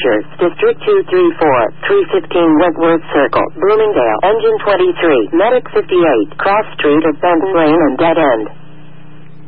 Passengers, District 234, 315 Wentworth Circle, Bloomingdale, Engine 23, Medic 58, Cross Street of Benton Lane and Dead End.